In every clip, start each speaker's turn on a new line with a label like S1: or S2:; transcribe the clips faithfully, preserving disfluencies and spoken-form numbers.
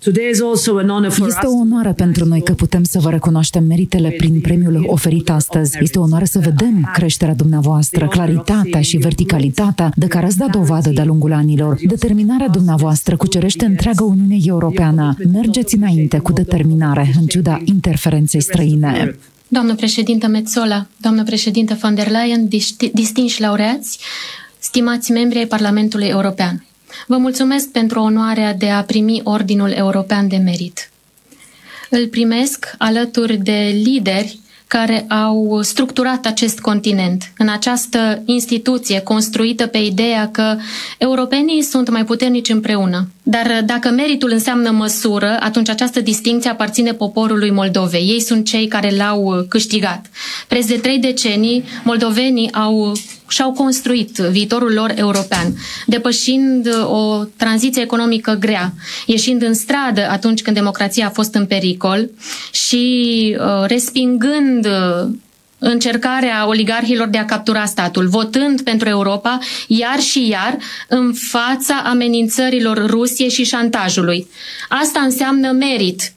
S1: Este o onoare pentru noi că putem să vă recunoaștem meritele prin premiul oferit astăzi. Este o onoare să vedem creșterea dumneavoastră, claritatea și verticalitatea de care ați dat dovadă de-a lungul anilor. Determinarea dumneavoastră cucerește întreaga Uniune Europeană. Mergeți înainte cu determinare, în ciuda interferenței străine.
S2: Doamnă președintă Metsola, doamnă președintă von der Leyen, distinși laureați, stimați membri ai Parlamentului European, vă mulțumesc pentru onoarea de a primi Ordinul European de Merit. Îl primesc alături de lideri care au structurat acest continent în această instituție construită pe ideea că europenii sunt mai puternici împreună. Dar dacă meritul înseamnă măsură, atunci această distincție aparține poporului Moldovei. Ei sunt cei care l-au câștigat. Preț de trei decenii, moldovenii au și-au construit viitorul lor european, depășind o tranziție economică grea, ieșind în stradă atunci când democrația a fost în pericol și uh, respingând uh, încercarea oligarhilor de a captura statul, votând pentru Europa iar și iar în fața amenințărilor Rusiei și șantajului. Asta înseamnă merit.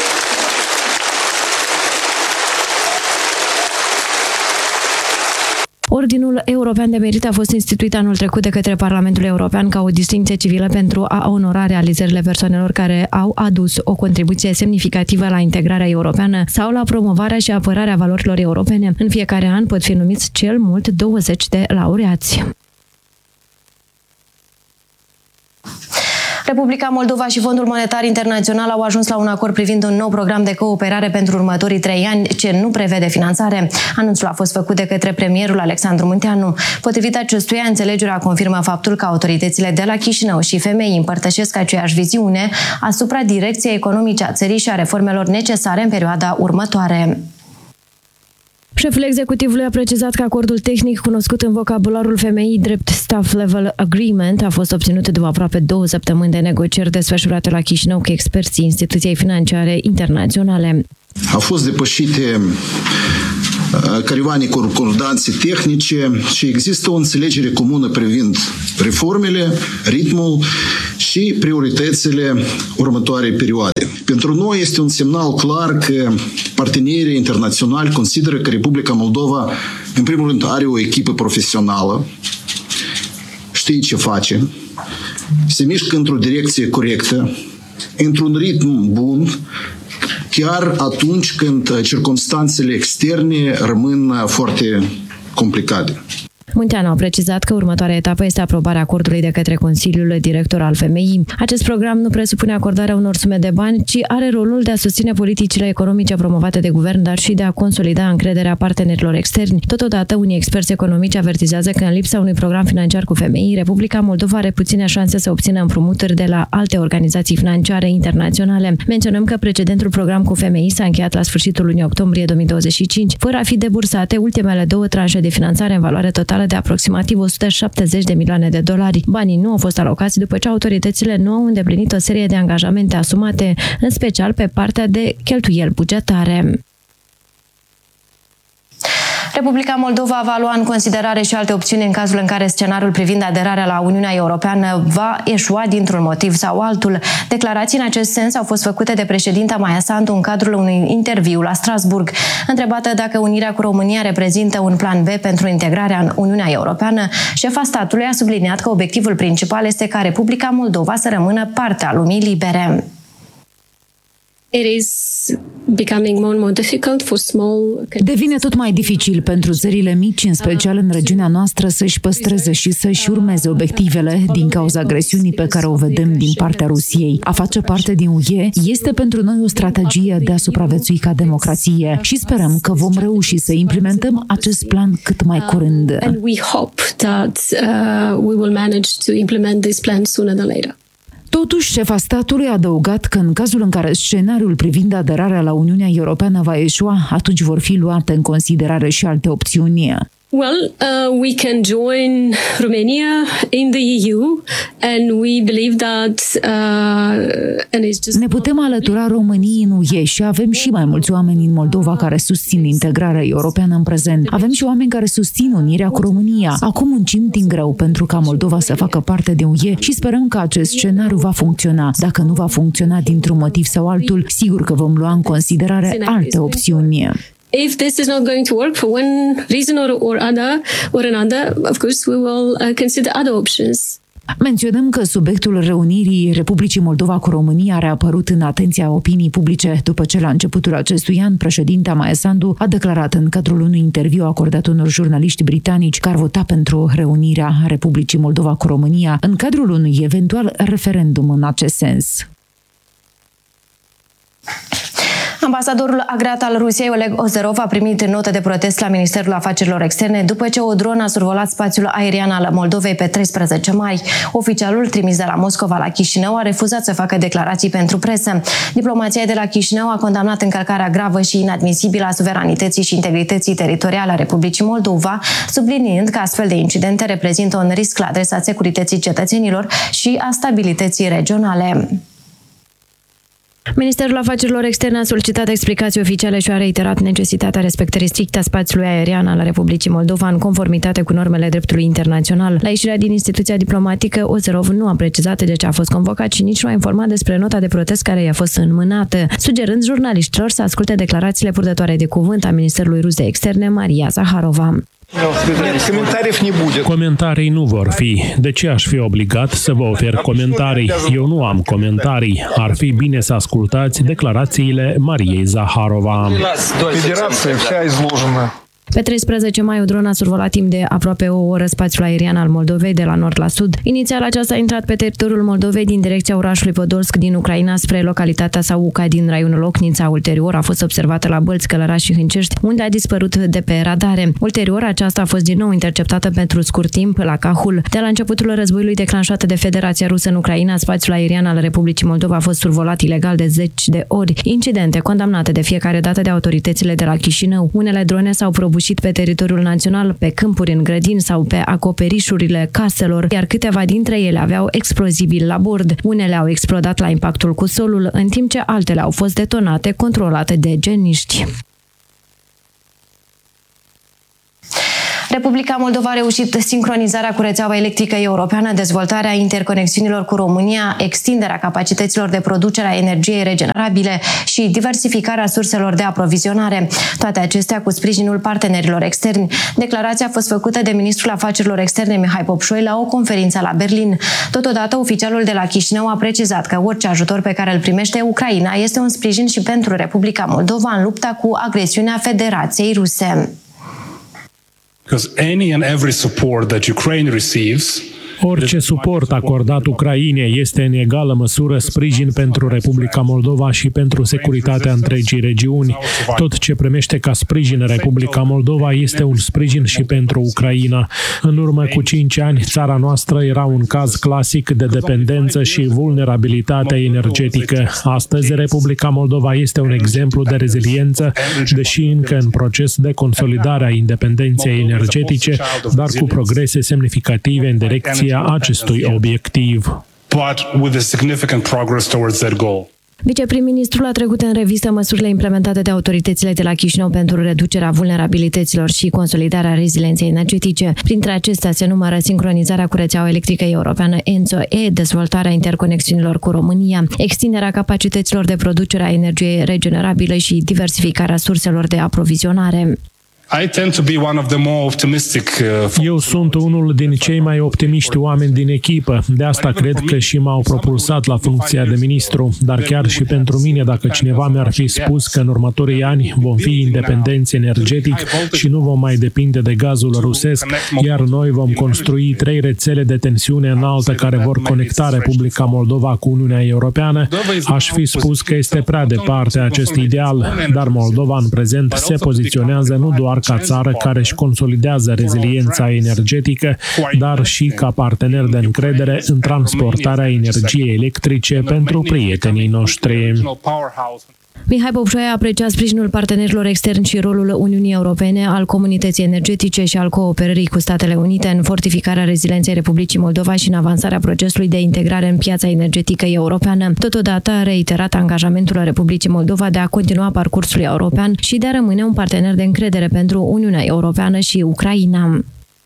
S3: Ordinul European de Merit a fost instituit anul trecut de către Parlamentul European ca o distincție civilă pentru a onora realizările persoanelor care au adus o contribuție semnificativă la integrarea europeană sau la promovarea și apărarea valorilor europene. În fiecare an pot fi numiți cel mult douăzeci de laureați.
S4: Republica Moldova și Fondul Monetar Internațional au ajuns la un acord privind un nou program de cooperare pentru următorii trei ani, ce nu prevede finanțare. Anunțul a fost făcut de către premierul Alexandru Munteanu. Potrivit acestuia, înțelegerea confirmă faptul că autoritățile de la Chișinău și femei împărtășesc aceeași viziune asupra direcției economice a țării și a reformelor necesare în perioada următoare.
S3: Șeful executivului a precizat că acordul tehnic cunoscut în vocabularul femeii drept Staff Level Agreement a fost obținut după aproape două săptămâni de negocieri desfășurate la Chișinău cu experții instituției financiare internaționale.
S5: Au fost depășite careva neconcordanțe tehnice și există o înțelegere comună privind reformele, ritmul și prioritățile următoarei perioade. Pentru noi este un semnal clar că partenerii internaționali consideră că Republica Moldova, în primul rând, are o echipă profesională, știe ce face, se mișcă într-o direcție corectă, într-un ritm bun, chiar atunci când circumstanțele externe rămân foarte complicate.
S3: Munteanu a precizat că următoarea etapă este aprobarea acordului de către Consiliul Director al Femeii. Acest program nu presupune acordarea unor sume de bani, ci are rolul de a susține politicile economice promovate de guvern, dar și de a consolida încrederea partenerilor externi. Totodată, unii experți economici avertizează că în lipsa unui program financiar cu femei, Republica Moldova are puține șanse să obțină împrumuturi de la alte organizații financiare internaționale. Menționăm că precedentul program cu femei s-a încheiat la sfârșitul lunii octombrie două mii douăzeci și cinci, fără a fi debursate ultimele două tranșe de finanțare în valoare totală de aproximativ o sută șaptezeci de milioane de dolari. Banii nu au fost alocați după ce autoritățile nu au îndeplinit o serie de angajamente asumate, în special pe partea de cheltuieli bugetare.
S4: Republica Moldova va lua în considerare și alte opțiuni în cazul în care scenariul privind aderarea la Uniunea Europeană va eșua dintr-un motiv sau altul. Declarații în acest sens au fost făcute de președinta Maia Sandu în cadrul unui interviu la Strasburg. Întrebată dacă unirea cu România reprezintă un plan B pentru integrarea în Uniunea Europeană, șefa statului a subliniat că obiectivul principal este ca Republica Moldova să rămână parte a lumii libere.
S1: Devine tot mai dificil pentru țările mici, în special în regiunea noastră, să-și păstreze și să-și urmeze obiectivele din cauza agresiunii pe care o vedem din partea Rusiei. A face parte din U E este pentru noi o strategie de a supraviețui ca democrație și sperăm că vom reuși să implementăm acest plan cât mai curând. Totuși, șefa statului a adăugat că în cazul în care scenariul privind aderarea la Uniunea Europeană va eșua, atunci vor fi luate în considerare și alte opțiuni.
S6: Well, uh, we can join Romania in the E U, and we believe that uh, and it's just
S1: Ne putem alătura României în U E și avem și mai mulți oameni în Moldova care susțin integrarea europeană în prezent. Avem și oameni care susțin unirea cu România. Acum muncim din greu pentru ca Moldova să facă parte de U E și sperăm că acest scenariu va funcționa. Dacă nu va funcționa dintr-un motiv sau altul, sigur că vom lua în considerare alte opțiuni.
S6: if this is not going to work for one reason or, or other or another, of course we will uh, consider other options.
S1: Menționăm că subiectul reunirii Republicii Moldova cu România a reapărut în atenția opiniei publice după ce la începutul acestui an președinta Maia Sandu a declarat în cadrul unui interviu acordat unor jurnaliști britanici că ar vota pentru reunirea Republicii Moldova cu România în cadrul unui eventual referendum în acest sens.
S4: Ambasadorul agreat al Rusiei, Oleg Ozerov, a primit notă de protest la Ministerul Afacerilor Externe după ce o dronă a survolat spațiul aerian al Moldovei pe treisprezece mai. Oficialul trimis de la Moscova la Chișinău a refuzat să facă declarații pentru presă. Diplomația de la Chișinău a condamnat încălcarea gravă și inadmisibilă a suveranității și integrității teritoriale a Republicii Moldova, subliniind că astfel de incidente reprezintă un risc la adresa securității cetățenilor și a stabilității regionale.
S3: Ministerul Afacerilor Externe a solicitat explicații oficiale și a reiterat necesitatea respectării stricte a spațiului aerian al Republicii Moldova în conformitate cu normele dreptului internațional. La ieșirea din instituția diplomatică, Ozerov nu a precizat de ce a fost convocat și nici nu a informat despre nota de protest care i-a fost înmânată, sugerând jurnaliștilor să asculte declarațiile purtătoare de cuvânt a Ministerului Rus de Externe, Maria Zaharova.
S7: Comentarii nu vor fi. De ce aș fi obligat să vă ofer comentarii? Eu nu am comentarii. Ar fi bine să ascultați declarațiile Mariei Zaharova.
S8: Federația vся izloženă.
S3: Pe treisprezece mai, o dronă a survolat timp de aproape o oră spațiul aerian al Moldovei de la nord la sud. Inițial, aceasta a intrat pe teritoriul Moldovei din direcția orașului Podolsk din Ucraina spre localitatea Sauca din raionul Ocnița. Ulterior a fost observată la Bălți, Călăraș și Hâncești, unde a dispărut de pe radare. Ulterior, aceasta a fost din nou interceptată pentru scurt timp la Cahul. De la începutul războiului declanșat de Federația Rusă în Ucraina, spațiul aerian al Republicii Moldova a fost survolat ilegal de zeci de ori. Incidente condamnate de fiecare dată de autoritățile de la Chișinău. Unele drone s-au prăbușit pe teritoriul național, pe câmpuri, în grădini sau pe acoperișurile caselor, iar câteva dintre ele aveau explozibili la bord. Unele au explodat la impactul cu solul, în timp ce altele au fost detonate, controlate de geniști.
S4: Republica Moldova a reușit sincronizarea cu rețeaua electrică europeană, dezvoltarea interconexiunilor cu România, extinderea capacităților de producere a energiei regenerabile și diversificarea surselor de aprovizionare. Toate acestea cu sprijinul partenerilor externi. Declarația a fost făcută de ministrul afacerilor externe Mihai Popșoi la o conferință la Berlin. Totodată, oficialul de la Chișinău a precizat că orice ajutor pe care îl primește Ucraina este un sprijin și pentru Republica Moldova în lupta cu agresiunea Federației Ruse.
S9: Because any and every support that Ukraine receives,
S7: Orice suport acordat Ucrainei este în egală măsură sprijin pentru Republica Moldova și pentru securitatea întregii regiuni. Tot ce primește ca sprijin Republica Moldova este un sprijin și pentru Ucraina. În urmă cu cinci ani, țara noastră era un caz clasic de dependență și vulnerabilitate energetică. Astăzi, Republica Moldova este un exemplu de reziliență, deși încă în proces de consolidare a independenței energetice, dar cu progrese semnificative în direcție acestui obiectiv.
S9: but with a significant progress towards that goal.
S3: Viceprim-ministrul a trecut în revistă măsurile implementate de autoritățile de la Chișinău pentru reducerea vulnerabilităților și consolidarea rezilienței energetice. Printre acestea se numără sincronizarea cu rețeaua electrică europeană ENTSO-E, dezvoltarea interconexiunilor cu România, extinderea capacităților de producere a energiei regenerabile și diversificarea surselor de aprovizionare.
S9: I tend to be one of the more optimistic.
S7: Eu sunt unul din cei mai optimiști oameni din echipă. De asta cred că și m-au propulsat la funcția de ministru. Dar chiar și pentru mine, dacă cineva mi-ar fi spus că în următorii ani vom fi independenți energetic și nu vom mai depinde de gazul rusesc, iar noi vom construi trei rețele de tensiune înaltă care vor conecta Republica Moldova cu Uniunea Europeană, aș fi spus că este prea departe acest ideal. Dar Moldova în prezent se poziționează nu doar ca țară care își consolidează reziliența energetică, dar și ca partener de încredere în transportarea energiei electrice pentru prietenii noștri.
S3: Mihai Bobșoaia aprecia sprijinul partenerilor externi și rolul Uniunii Europene, al comunității energetice și al cooperării cu Statele Unite în fortificarea rezilienței Republicii Moldova și în avansarea procesului de integrare în piața energetică europeană. Totodată a reiterat angajamentul Republicii Moldova de a continua parcursul european și de a rămâne un partener de încredere pentru Uniunea Europeană și Ucraina.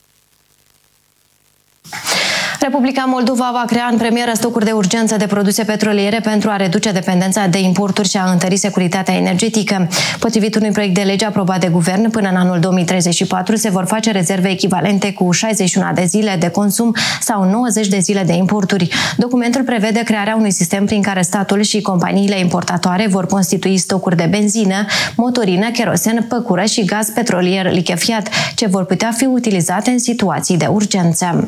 S4: Republica Moldova va crea în premieră stocuri de urgență de produse petroliere pentru a reduce dependența de importuri și a întări securitatea energetică. Potrivit unui proiect de lege aprobat de guvern, până în anul două mii treizeci și patru se vor face rezerve echivalente cu șaizeci și unu de zile de consum sau nouăzeci de zile de importuri. Documentul prevede crearea unui sistem prin care statul și companiile importatoare vor constitui stocuri de benzină, motorină, kerosen, păcură și gaz petrolier lichefiat, ce vor putea fi utilizate în situații de urgență.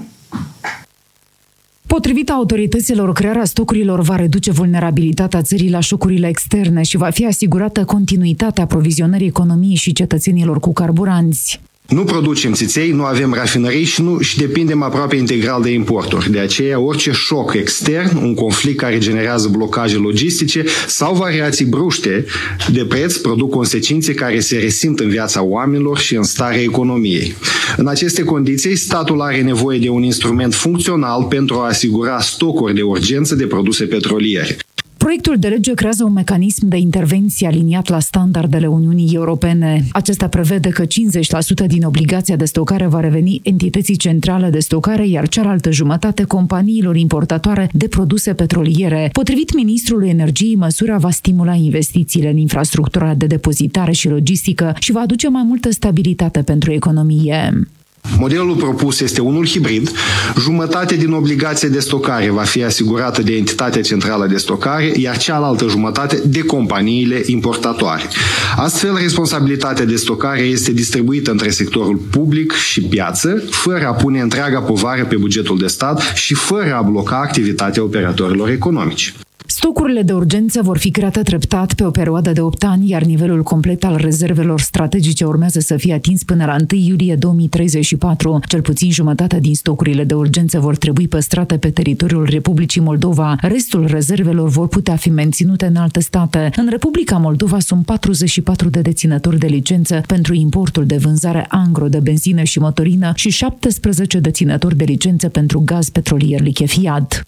S1: Potrivit autorităților, crearea stocurilor va reduce vulnerabilitatea țării la șocurile externe și va fi asigurată continuitatea aprovizionării economiei și cetățenilor cu carburanți.
S10: Nu producem țiței, nu avem rafinării și, nu, și depindem aproape integral de importuri. De aceea, orice șoc extern, un conflict care generează blocaje logistice sau variații bruște de preț produc consecințe care se resimt în viața oamenilor și în starea economiei. În aceste condiții, statul are nevoie de un instrument funcțional pentru a asigura stocuri de urgență de produse petroliere.
S1: Proiectul de lege creează un mecanism de intervenție aliniat la standardele Uniunii Europene. Acesta prevede că cincizeci la sută din obligația de stocare va reveni entității centrale de stocare, iar cealaltă jumătate companiilor importatoare de produse petroliere. Potrivit ministrului Energiei, măsura va stimula investițiile în infrastructura de depozitare și logistică și va aduce mai multă stabilitate pentru economie.
S10: Modelul propus este unul hibrid. Jumătate din obligația de stocare va fi asigurată de entitatea centrală de stocare, iar cealaltă jumătate de companiile importatoare. Astfel, responsabilitatea de stocare este distribuită între sectorul public și piață, fără a pune întreaga povară pe bugetul de stat și fără a bloca activitatea operatorilor economici.
S1: Stocurile de urgență vor fi create treptat pe o perioadă de opt ani, iar nivelul complet al rezervelor strategice urmează să fie atins până la întâi iulie două mii treizeci și patru. Cel puțin jumătate din stocurile de urgență vor trebui păstrate pe teritoriul Republicii Moldova. Restul rezervelor vor putea fi menținute în alte state. În Republica Moldova sunt patruzeci și patru de deținători de licență pentru importul de vânzare angro de benzină și motorină și șaptesprezece deținători de licență pentru gaz petrolier lichefiat.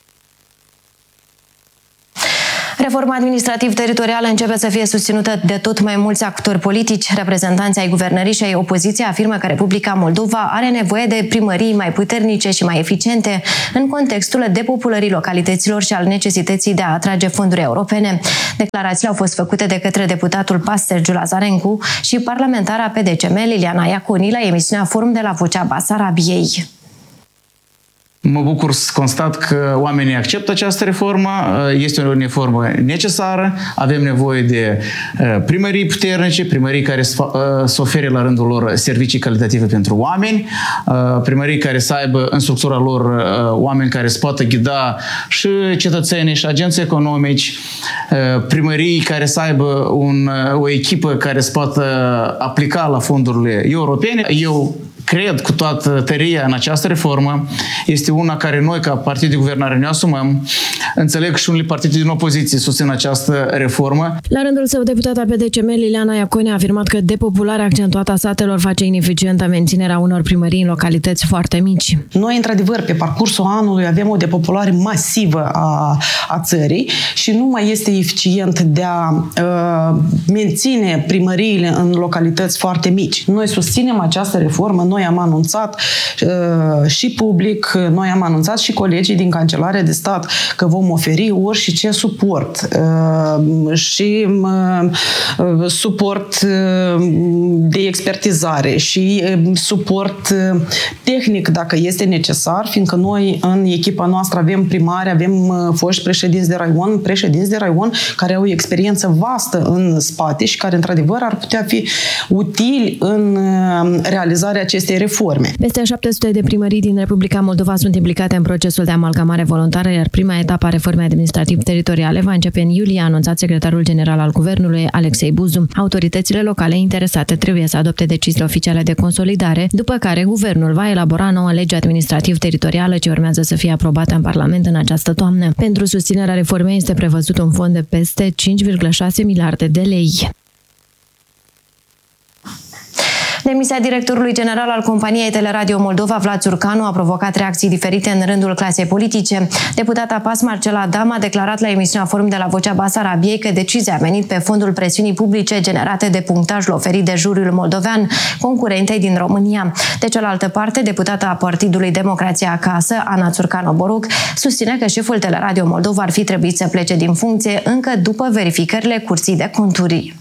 S4: Reforma administrativ-teritorială începe să fie susținută de tot mai mulți actori politici. Reprezentanții ai guvernării și ai opoziției afirmă că Republica Moldova are nevoie de primării mai puternice și mai eficiente în contextul depopulării localităților și al necesității de a atrage fonduri europene. Declarațiile au fost făcute de către deputatul P A S Sergiu Lazarencu și parlamentara P D C M Liliana Iaconi la emisiunea Forum de la Vocea Basarabiei.
S11: Mă bucur să constat că oamenii acceptă această reformă, este o reformă necesară, avem nevoie de primării puternice, primării care să ofere la rândul lor servicii calitative pentru oameni, primării care să aibă în structura lor oameni care să poată ghida și cetățenii și agenții economici, primării care să aibă un, o echipă care să poată aplica la fondurile europene. Eu cred cu toată tăria în această reformă. Este una care noi, ca partid de guvernare, ne asumăm. Înțeleg și unele partide din opoziție susțin această reformă.
S3: La rândul său, deputata P D C M Liliana Iaconi a afirmat că depopularea accentuată a satelor face ineficientă menținerea unor primării în localități foarte mici.
S12: Noi, într-adevăr, pe parcursul anului avem o depopulare masivă a, a țării și nu mai este eficient de a uh, menține primăriile în localități foarte mici. Noi susținem această reformă. Noi am anunțat uh, și public, noi am anunțat și colegii din Cancelarea de Stat că vom oferi orice suport uh, și uh, suport uh, de expertizare și uh, suport uh, tehnic dacă este necesar, fiindcă noi în echipa noastră avem primari, avem uh, foști președinți de raion, președinți de raion care au o experiență vastă în spate și care într-adevăr ar putea fi utili în uh, realizarea acestei reforme.
S3: Peste șapte sute de primării din Republica Moldova sunt implicate în procesul de amalgamare voluntară, iar prima etapă a reformei administrativ-teritoriale va începe în iulie, a anunțat secretarul general al Guvernului, Alexei Buzu. Autoritățile locale interesate trebuie să adopte deciziile oficiale de consolidare, după care Guvernul va elabora noua lege administrativ-teritorială ce urmează să fie aprobată în Parlament în această toamnă. Pentru susținerea reformei este prevăzut un fond de peste cinci virgulă șase miliarde de lei.
S4: Demisia directorului general al companiei Teleradio Moldova, Vlad Țurcanu, a provocat reacții diferite în rândul clasei politice. Deputata P A S Marcela Adam a declarat la emisiunea Forum de la Vocea Basarabiei că decizia a venit pe fondul presiunii publice generate de punctajul oferit de juriul moldovean concurentei din România. De cealaltă parte, deputata a Partidului Democrația Acasă, Ana Țurcanu-Boruc, susține că șeful Teleradio Moldova ar fi trebuit să plece din funcție încă după verificările Curții de Conturi.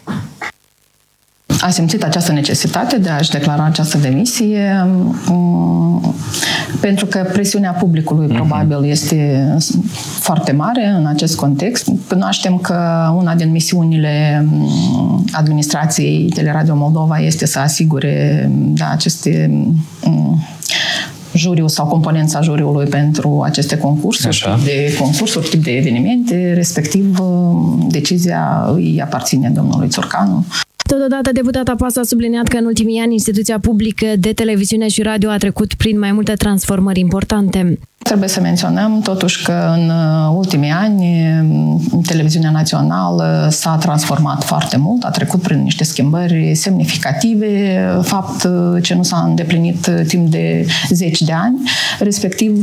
S13: A simțit această necesitate de a-și declara această demisie pentru că presiunea publicului probabil este foarte mare în acest context. Cunoaștem că una din misiunile administrației Teleradio Moldova este să asigure da, aceste juriu sau componența juriului pentru aceste concursuri, Așa. tip de concursuri, tip de evenimente, respectiv decizia îi aparține domnului Țurcanu.
S3: Totodată, deputata P A S a subliniat că în ultimii ani instituția publică de televiziune și radio a trecut prin mai multe transformări importante.
S13: Trebuie să menționăm totuși că în ultimii ani televiziunea națională s-a transformat foarte mult, a trecut prin niște schimbări semnificative, fapt ce nu s-a îndeplinit timp de zeci de ani, respectiv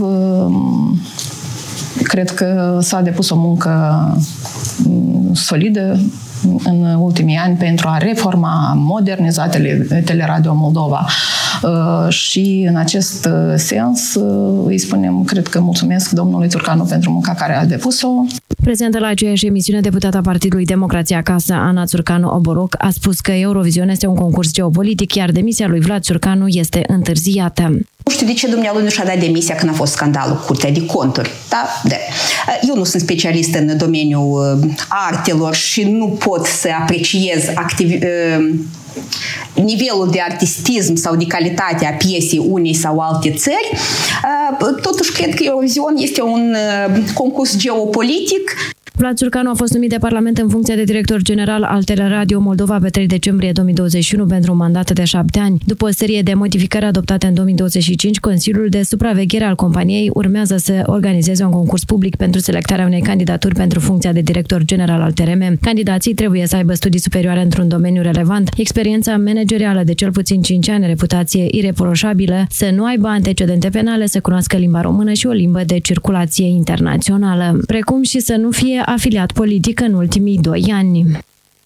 S13: cred că s-a depus o muncă solidă în ultimii ani pentru a reforma, moderniza tele, Teleradio Moldova. Și în acest sens îi spunem, cred că mulțumesc domnului Țurcanu pentru munca care a depus-o.
S3: Prezentă la aceeași emisiune, deputata Partidului Democrația Acasă, Ana Țurcanu-Oboroc, a spus că Eurovision este un concurs geopolitic, iar demisia lui Vlad Țurcanu este întârziată.
S14: Nu știu de ce dumnealui nu și-a dat demisia când a fost scandalul cu Curtea de Conturi. Da? De. Eu nu sunt specialist în domeniul artelor și nu pot să apreciez activ... nivelul de artistism sau de calitate a piesei unei sau alte țări. Totuși, cred că Eurovision este un concurs geopolitic.
S3: Vlad Țurcanu a fost numit de Parlament în funcție de director general al Teleradio Moldova pe trei decembrie două mii douăzeci și unu pentru un mandat de șapte ani. După o serie de modificări adoptate în două mii douăzeci și cinci, Consiliul de Supraveghere al companiei urmează să organizeze un concurs public pentru selectarea unei candidaturi pentru funcția de director general al T R M. Candidații trebuie să aibă studii superioare într-un domeniu relevant, experiența managerială de cel puțin cinci ani, reputație ireproșabilă, să nu aibă antecedente penale, să cunoască limba română și o limbă de circulație internațională, precum și să nu fie afiliat politic în ultimii doi ani.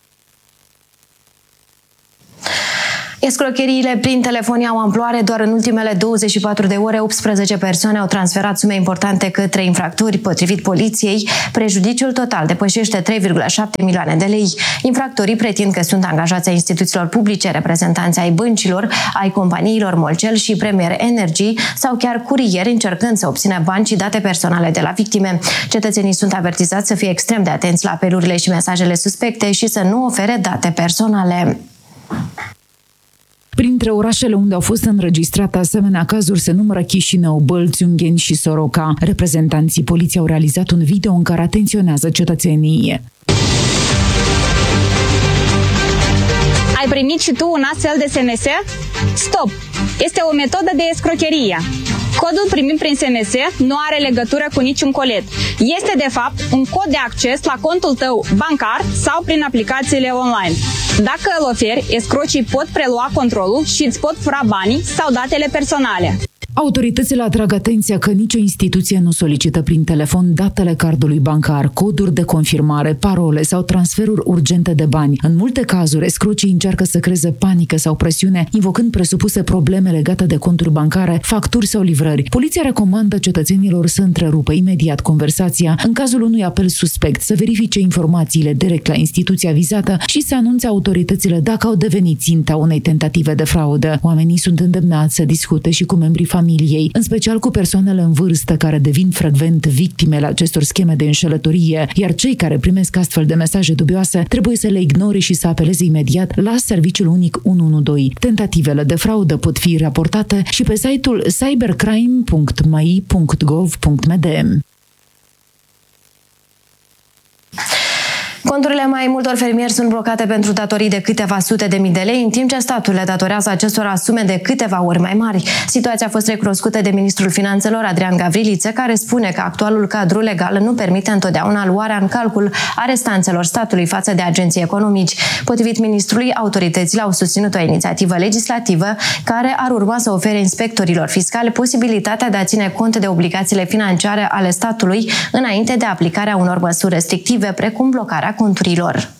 S4: Escrocheriile prin telefonie au amploare. Doar în ultimele douăzeci și patru de ore, optsprezece persoane au transferat sume importante către infractori. Potrivit poliției, prejudiciul total depășește trei virgulă șapte milioane de lei. Infractorii pretind că sunt angajați ai instituțiilor publice, reprezentanți ai băncilor, ai companiilor Molcel și Premier Energy sau chiar curieri încercând să obțină bani și date personale de la victime. Cetățenii sunt avertizați să fie extrem de atenți la apelurile și mesajele suspecte și să nu ofere date personale.
S1: Printre orașele unde au fost înregistrate asemenea cazuri se numără Chișinău, Bălți, Ungheni și Soroca. Reprezentanții poliției au realizat un video în care atenționează cetățenii.
S15: Ai primit și tu un astfel de S M S? Stop! Este o metodă de escrocherie. Codul primit prin S M S nu are legătură cu niciun colet. Este, de fapt, un cod de acces la contul tău bancar sau prin aplicațiile online. Dacă îl oferi, escrocii pot prelua controlul și îți pot fura banii sau datele personale.
S1: Autoritățile atrag atenția că nicio instituție nu solicită prin telefon datele cardului bancar, coduri de confirmare, parole sau transferuri urgente de bani. În multe cazuri, escrocii încearcă să creeze panică sau presiune, invocând presupuse probleme legate de conturi bancare, facturi sau livrări. Poliția recomandă cetățenilor să întrerupă imediat conversația în cazul unui apel suspect, să verifice informațiile direct la instituția vizată și să anunțe autoritățile dacă au devenit ținta unei tentative de fraudă. Oamenii sunt îndemnați să discute și cu membrii familiei, în special cu persoanele în vârstă care devin frecvent victimele acestor scheme de înșelătorie, iar cei care primesc astfel de mesaje dubioase trebuie să le ignore și să apeleze imediat la serviciul unic unu unu doi. Tentativele de fraudă pot fi raportate și pe site-ul cybercrime punct m a i punct gov punct m d.
S4: Conturile mai multor fermieri sunt blocate pentru datorii de câteva sute de mii de lei, în timp ce statul le datorează acestora sume de câteva ori mai mari. Situația a fost recunoscută de ministrul Finanțelor, Adrian Gavriliță, care spune că actualul cadru legal nu permite întotdeauna luarea în calcul a restanțelor statului față de agenții economici. Potrivit ministrului, autoritățile au susținut o inițiativă legislativă care ar urma să ofere inspectorilor fiscali posibilitatea de a ține cont de obligațiile financiare ale statului înainte de aplicarea unor măsuri restrictive, precum blocarea conturilor.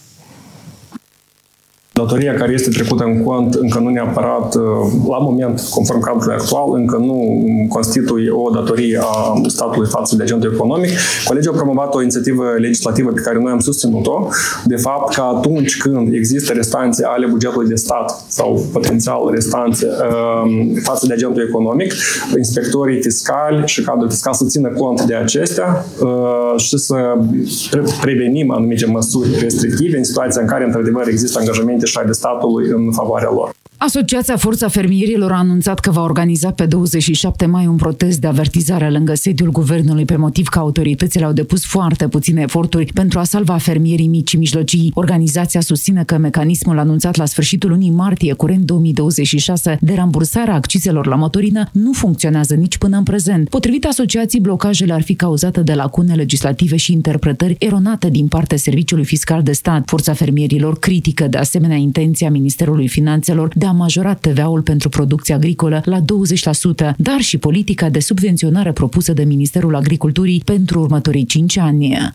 S16: Datoria care este trecută în cont încă nu neapărat, la moment, conform cadrului actual, încă nu constituie o datorie a statului față de agentul economic. Colegii au promovat o inițiativă legislativă pe care noi am susținut-o, de fapt că atunci când există restanțe ale bugetului de stat sau potențial restanțe față de agentul economic, inspectorii fiscali și cadrul fiscal să țină cont de acestea și să prevenim anumite măsuri restrictive în situația în care, într-adevăr, există angajamente și ale statului în favoarea lor.
S1: Asociația Forța Fermierilor a anunțat că va organiza pe douăzeci și șapte mai un protest de avertizare lângă sediul guvernului pe motiv că autoritățile au depus foarte puține eforturi pentru a salva fermierii mici și mijlocii. Organizația susține că mecanismul anunțat la sfârșitul lunii martie curent două mii douăzeci și șase de rambursarea accizelor la motorină nu funcționează nici până în prezent. Potrivit asociației, blocajele ar fi cauzate de lacune legislative și interpretări eronate din partea Serviciului Fiscal de Stat. Forța Fermierilor critică de asemenea intenția Ministerului Finanțelor de a majora T V A-ul pentru producția agricolă la douăzeci la sută, dar și politica de subvenționare propusă de Ministerul Agriculturii pentru următorii cinci ani.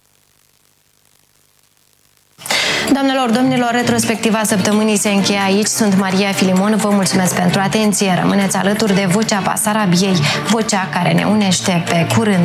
S4: Doamnelor, domnilor, retrospectiva săptămânii se încheie aici. Sunt Maria Filimon, vă mulțumesc pentru atenție. Rămâneți alături de Vocea Basarabiei, vocea care ne unește. Pe curând!